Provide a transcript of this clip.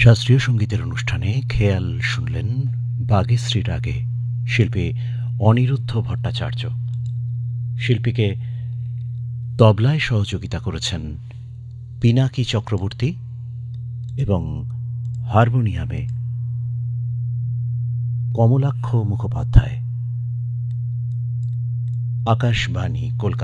শাস্ত্রীয় সঙ্গীতের অনুষ্ঠানে খেয়াল শুনলেন বাগেশ্রী রাগে, শিল্পী অনিরুদ্ধ ভট্টাচার্য। শিল্পীকে তবলায় সহযোগিতা করেছেন পিনাকি চক্রবর্তী এবং হারমোনিয়ামে কমলাক্ষ মুখোপাধ্যায়। আকাশবাণী কলকাতা।